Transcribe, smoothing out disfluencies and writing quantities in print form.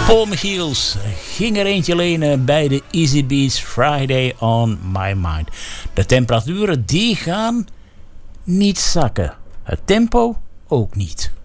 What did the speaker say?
Paul Michiels ging er eentje lenen bij de Easy Beats Friday on My Mind. De temperaturen die gaan niet zakken. Het tempo ook niet.